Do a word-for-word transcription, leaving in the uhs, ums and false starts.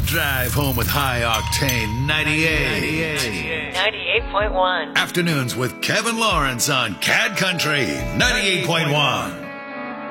Drive home with High Octane ninety-eight. ninety-eight point one. Afternoons with Kevin Lawrence on Cad Country ninety-eight point one.